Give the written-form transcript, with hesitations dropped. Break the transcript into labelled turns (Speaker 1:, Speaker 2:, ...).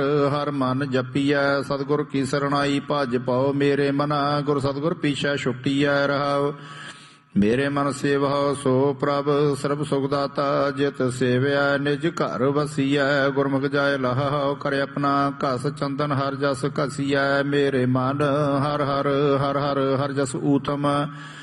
Speaker 1: ਹਰ ਮਨ ਜਪੀਐ। ਸਤਿਗੁਰ ਕੀ ਸਰਣਾਈ ਭਜ ਪਾਉ ਮੇਰੇ ਮਨਾ। ਗੁਰ ਸਤਿਗੁਰ ਪੀਛੈ ਛੁਟੀਐ ਰਹਾਉ। ਮੇਰੇ ਮਨ ਸੇਵਹੁ ਸੋ ਪ੍ਰਭ ਸਰਬ ਸੁਖ ਦਾਤਾ। ਜਿਤ ਸੇਵਿਆ ਨਿਜ ਘਰ ਵਸੀਐ। ਗੁਰਮੁਖ ਜਾਇ ਲਹਾਉ ਕਰ ਆਪਣਾ ਘਸ ਚੰਦਨ ਹਰ ਜਸ ਘਸੀਐ। ਮੇਰੇ ਮਨ ਹਰ ਹਰ ਹਰ ਹਰ ਹਰ ਜਸ ਊਤਮ